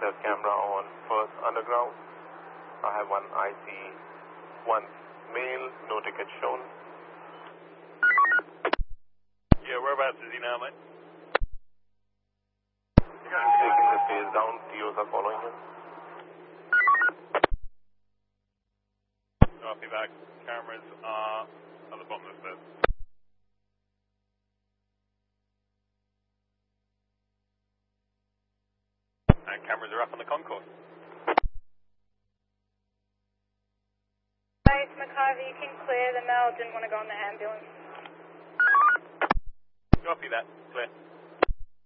access camera on First Underground. I have one IC1 male, no ticket shown. Yeah, whereabouts is he now, mate? Taking the stairs down, TOs are following him. Copy back. Cameras are at the bottom of the stairs. And cameras are up on the concourse. Base McCarvey, you can clear. The male didn't want to go on the ambulance. Copy that. Clear.